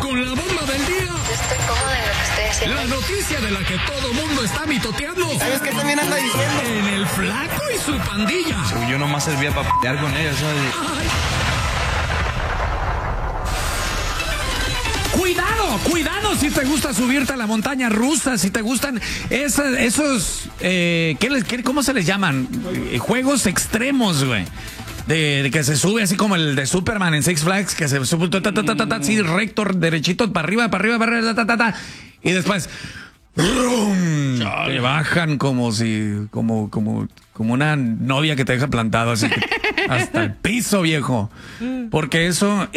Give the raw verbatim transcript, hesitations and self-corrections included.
con la bomba del día. Yo estoy cómoda en lo que estoy haciendo. La noticia de la que todo mundo está mitoteando. ¿Sabes qué también anda diciendo? En el Flaco y su pandilla. Yo nomás servía para pelear con ellos, ¿sabes? Ay. Cuidado, cuidado si te gusta subirte a la montaña rusa, si te gustan esas, esos, eh, ¿qué les, qué, ¿cómo se les llaman? Eh, juegos extremos, güey. De, de que se sube así como el de Superman en Six Flags, que se sube ta, ta, ta, ta, ta, así recto, derechito, para arriba, para arriba, para arriba, ta, ta, ta, y después ¡rum! Te bajan como si, como, como, como una novia que te deja plantado así que hasta el piso, viejo. Porque eso